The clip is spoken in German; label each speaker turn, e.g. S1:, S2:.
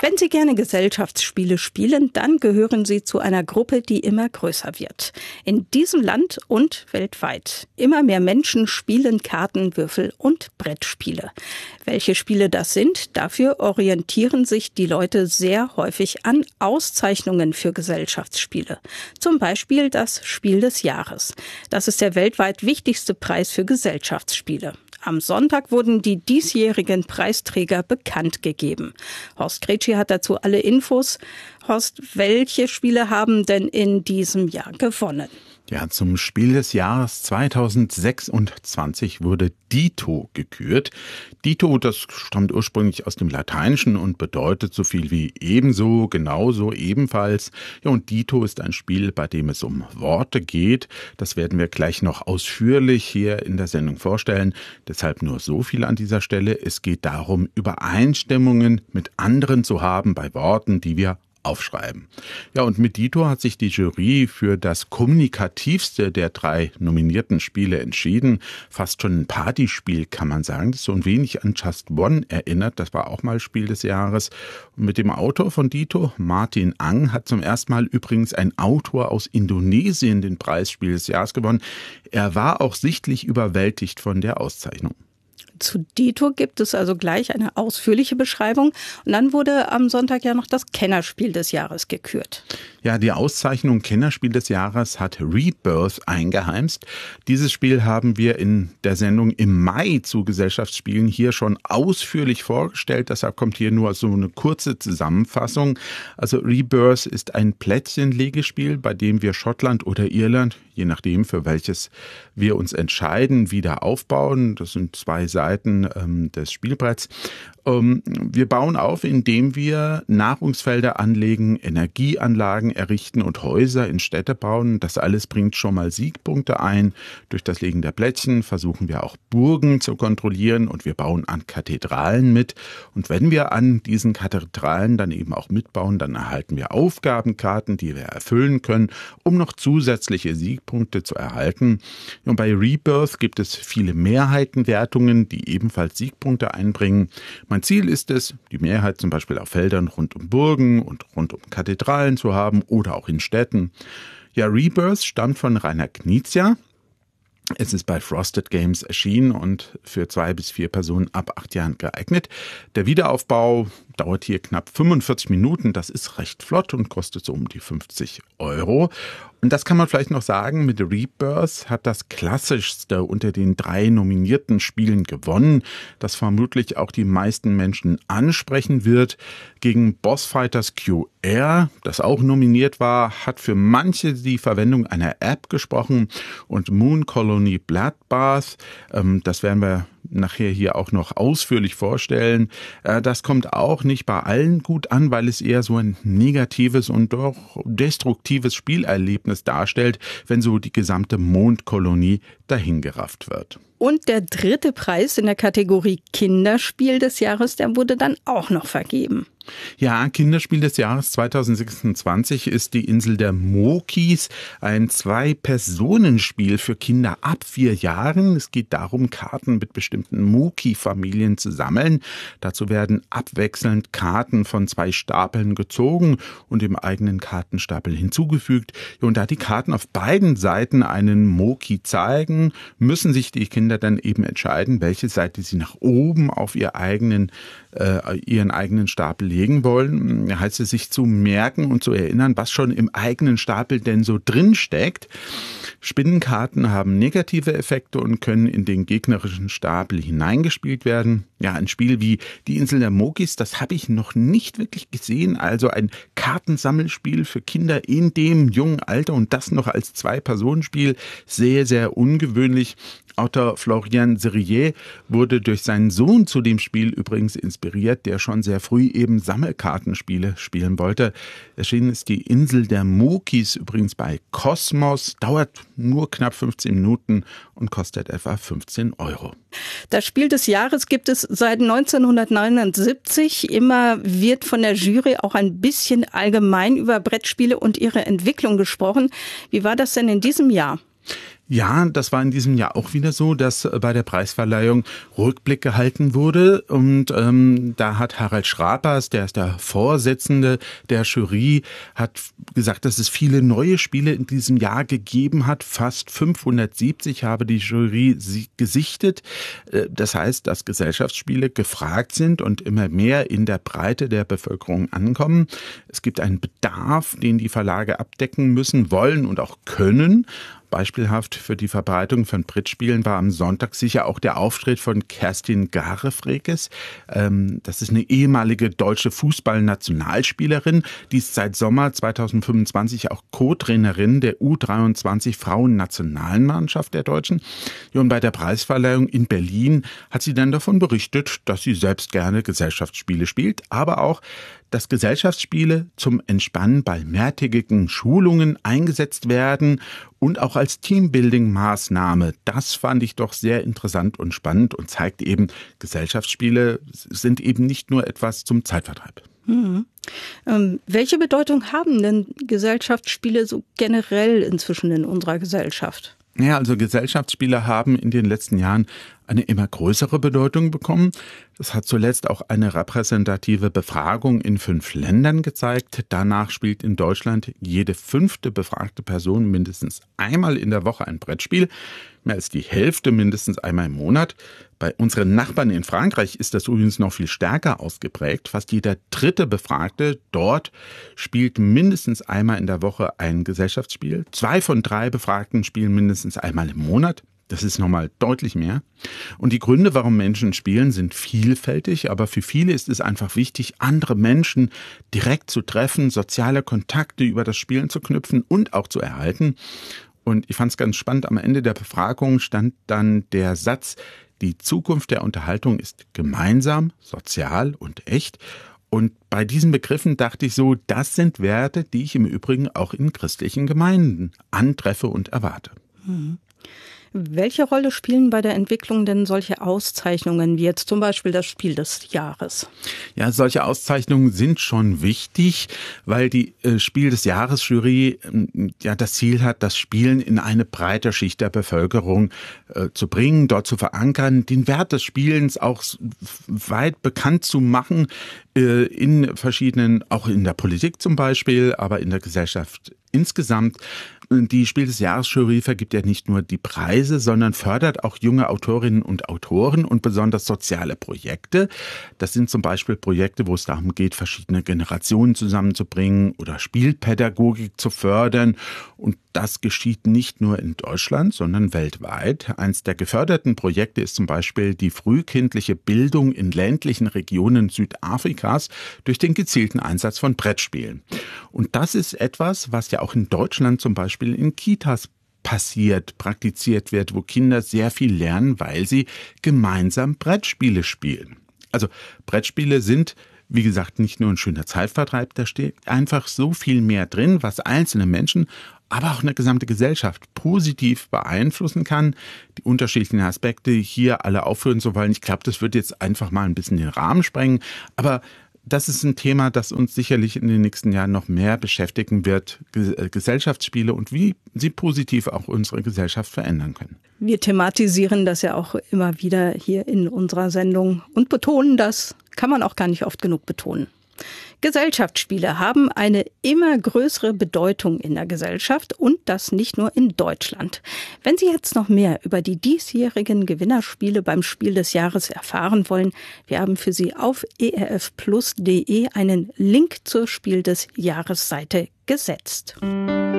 S1: Wenn Sie gerne Gesellschaftsspiele spielen, dann gehören Sie zu einer Gruppe, die immer größer wird. In diesem Land und weltweit. Immer mehr Menschen spielen Karten, Würfel und Brettspiele. Welche Spiele das sind, dafür orientieren sich die Leute sehr häufig an Auszeichnungen für Gesellschaftsspiele. Zum Beispiel das Spiel des Jahres. Das ist der weltweit wichtigste Preis für Gesellschaftsspiele. Am Sonntag wurden die diesjährigen Preisträger bekannt gegeben. Horst Gretschi hat dazu alle Infos. Horst, welche Spiele haben denn in diesem Jahr gewonnen?
S2: Ja, zum Spiel des Jahres 2026 wurde Dito gekürt. Dito, das stammt ursprünglich aus dem Lateinischen und bedeutet so viel wie ebenso, genauso, ebenfalls. Ja, und Dito ist ein Spiel, bei dem es um Worte geht. Das werden wir gleich noch ausführlich hier in der Sendung vorstellen. Deshalb nur so viel an dieser Stelle. Es geht darum, Übereinstimmungen mit anderen zu haben bei Worten, die wir aufschreiben. Ja, und mit Dito hat sich die Jury für das kommunikativste der 3 nominierten Spiele entschieden. Fast schon ein Partyspiel, kann man sagen, das so ein wenig an Just One erinnert. Das war auch mal Spiel des Jahres. Und mit dem Autor von Dito, Martin Ang, hat zum ersten Mal übrigens ein Autor aus Indonesien den Preis Spiel des Jahres gewonnen. Er war auch sichtlich überwältigt von der Auszeichnung.
S1: Zu Dito gibt es also gleich eine ausführliche Beschreibung. Und dann wurde am Sonntag ja noch das Kennerspiel des Jahres gekürt.
S2: Ja, die Auszeichnung Kennerspiel des Jahres hat Rebirth eingeheimst. Dieses Spiel haben wir in der Sendung im Mai zu Gesellschaftsspielen hier schon ausführlich vorgestellt. Deshalb kommt hier nur so eine kurze Zusammenfassung. Also Rebirth ist ein Plättchenlegespiel, bei dem wir Schottland oder Irland, je nachdem für welches wir uns entscheiden, wieder aufbauen. Das sind 2 Seiten des Spielbretts. Wir bauen auf, indem wir Nahrungsfelder anlegen, Energieanlagen errichten und Häuser in Städte bauen. Das alles bringt schon mal Siegpunkte ein. Durch das Legen der Plättchen versuchen wir auch Burgen zu kontrollieren und wir bauen an Kathedralen mit. Und wenn wir an diesen Kathedralen dann eben auch mitbauen, dann erhalten wir Aufgabenkarten, die wir erfüllen können, um noch zusätzliche Siegpunkte zu erhalten. Und bei Rebirth gibt es viele Mehrheitenwertungen, die ebenfalls Siegpunkte einbringen. Mein Ziel ist es, die Mehrheit zum Beispiel auf Feldern rund um Burgen und rund um Kathedralen zu haben oder auch in Städten. Ja, Rebirth stammt von Rainer Knizia. Es ist bei Frosted Games erschienen und für 2 bis 4 Personen ab 8 Jahren geeignet. Der Wiederaufbau dauert hier knapp 45 Minuten. Das ist recht flott und kostet so um die 50 €. Und das kann man vielleicht noch sagen, mit Rebirth hat das klassischste unter den 3 nominierten Spielen gewonnen, das vermutlich auch die meisten Menschen ansprechen wird. Gegen Bossfighters QR, das auch nominiert war, hat für manche die Verwendung einer App gesprochen und Moon Colony Bloodbath, das werden wir nachher hier auch noch ausführlich vorstellen. Das kommt auch nicht bei allen gut an, weil es eher so ein negatives und doch destruktives Spielerlebnis darstellt, wenn so die gesamte Mondkolonie dahingerafft wird.
S1: Und der 3. Preis in der Kategorie Kinderspiel des Jahres, der wurde dann auch noch vergeben.
S2: Ja, Kinderspiel des Jahres 2026 ist die Insel der Mokis, ein 2-Personen-Spiel für Kinder ab 4 Jahren. Es geht darum, Karten mit bestimmten Moki-Familien zu sammeln. Dazu werden abwechselnd Karten von 2 Stapeln gezogen und im eigenen Kartenstapel hinzugefügt. Und da die Karten auf beiden Seiten einen Moki zeigen, müssen sich die Kinder dann eben entscheiden, welche Seite sie nach oben auf ihren eigenen Stapel legen wollen. Heißt es, sich zu merken und zu erinnern, was schon im eigenen Stapel denn so drin steckt. Spinnenkarten haben negative Effekte und können in den gegnerischen Stapel hineingespielt werden. Ja, ein Spiel wie die Insel der Mokis, das habe ich noch nicht wirklich gesehen. Also ein Kartensammelspiel für Kinder in dem jungen Alter und das noch als 2-Personen-Spiel. Sehr, sehr ungewöhnlich. Autor Florian Serrier wurde durch seinen Sohn zu dem Spiel übrigens inspiriert, der schon sehr früh eben Sammelkartenspiele spielen wollte. Erschienen ist die Insel der Mokis übrigens bei Kosmos, dauert nur knapp 15 Minuten und kostet etwa 15 €.
S1: Das Spiel des Jahres gibt es seit 1979. Immer wird von der Jury auch ein bisschen allgemein über Brettspiele und ihre Entwicklung gesprochen. Wie war das denn in diesem Jahr?
S2: Ja, das war in diesem Jahr auch wieder so, dass bei der Preisverleihung Rückblick gehalten wurde. Und da hat Harald Schrapers, der ist der Vorsitzende der Jury, hat gesagt, dass es viele neue Spiele in diesem Jahr gegeben hat. Fast 570 habe die Jury gesichtet. Das heißt, dass Gesellschaftsspiele gefragt sind und immer mehr in der Breite der Bevölkerung ankommen. Es gibt einen Bedarf, den die Verlage abdecken müssen, wollen und auch können. Beispielhaft für die Verbreitung von Brettspielen war am Sonntag sicher auch der Auftritt von Kerstin Garefrekes. Das ist eine ehemalige deutsche Fußballnationalspielerin, die ist seit Sommer 2025 auch Co-Trainerin der U23 Frauennationalmannschaft der Deutschen. Und bei der Preisverleihung in Berlin hat sie dann davon berichtet, dass sie selbst gerne Gesellschaftsspiele spielt, aber auch, dass Gesellschaftsspiele zum Entspannen bei mehrtägigen Schulungen eingesetzt werden und auch als Teambuilding-Maßnahme. Das fand ich doch sehr interessant und spannend und zeigt eben, Gesellschaftsspiele sind eben nicht nur etwas zum Zeitvertreib.
S1: Welche Bedeutung haben denn Gesellschaftsspiele so generell inzwischen in unserer Gesellschaft?
S2: Ja, also Gesellschaftsspiele haben in den letzten Jahren eine immer größere Bedeutung bekommen. Das hat zuletzt auch eine repräsentative Befragung in 5 Ländern gezeigt. Danach spielt in Deutschland jede 5. befragte Person mindestens einmal in der Woche ein Brettspiel. Mehr als die Hälfte mindestens einmal im Monat. Bei unseren Nachbarn in Frankreich ist das übrigens noch viel stärker ausgeprägt. Fast jeder 3. Befragte dort spielt mindestens einmal in der Woche ein Gesellschaftsspiel. 2 von 3 Befragten spielen mindestens einmal im Monat. Das ist nochmal deutlich mehr. Und die Gründe, warum Menschen spielen, sind vielfältig, aber für viele ist es einfach wichtig, andere Menschen direkt zu treffen, soziale Kontakte über das Spielen zu knüpfen und auch zu erhalten. Und ich fand es ganz spannend, am Ende der Befragung stand dann der Satz, die Zukunft der Unterhaltung ist gemeinsam, sozial und echt. Und bei diesen Begriffen dachte ich so, das sind Werte, die ich im Übrigen auch in christlichen Gemeinden antreffe und erwarte.
S1: Welche Rolle spielen bei der Entwicklung denn solche Auszeichnungen wie jetzt zum Beispiel das Spiel des Jahres?
S2: Ja, solche Auszeichnungen sind schon wichtig, weil die Spiel des Jahres Jury ja das Ziel hat, das Spielen in eine breite Schicht der Bevölkerung zu bringen, dort zu verankern, den Wert des Spielens auch weit bekannt zu machen, in verschiedenen, auch in der Politik zum Beispiel, aber in der Gesellschaft insgesamt. Die Spiel des Jahres Jury vergibt ja nicht nur die Preise, sondern fördert auch junge Autorinnen und Autoren und besonders soziale Projekte. Das sind zum Beispiel Projekte, wo es darum geht, verschiedene Generationen zusammenzubringen oder Spielpädagogik zu fördern. Und das geschieht nicht nur in Deutschland, sondern weltweit. Eins der geförderten Projekte ist zum Beispiel die frühkindliche Bildung in ländlichen Regionen Südafrikas durch den gezielten Einsatz von Brettspielen. Und das ist etwas, was ja auch in Deutschland zum Beispiel in Kitas praktiziert wird, wo Kinder sehr viel lernen, weil sie gemeinsam Brettspiele spielen. Also Brettspiele sind, wie gesagt, nicht nur ein schöner Zeitvertreib, da steht einfach so viel mehr drin, was einzelne Menschen, aber auch eine gesamte Gesellschaft positiv beeinflussen kann. Die unterschiedlichen Aspekte hier alle aufführen zu wollen, ich glaube, das wird jetzt einfach mal ein bisschen den Rahmen sprengen, aber das ist ein Thema, das uns sicherlich in den nächsten Jahren noch mehr beschäftigen wird, Gesellschaftsspiele und wie sie positiv auch unsere Gesellschaft verändern können.
S1: Wir thematisieren das ja auch immer wieder hier in unserer Sendung und betonen das, kann man auch gar nicht oft genug betonen. Gesellschaftsspiele haben eine immer größere Bedeutung in der Gesellschaft und das nicht nur in Deutschland. Wenn Sie jetzt noch mehr über die diesjährigen Gewinnerspiele beim Spiel des Jahres erfahren wollen, wir haben für Sie auf erfplus.de einen Link zur Spiel des Jahres Seite gesetzt.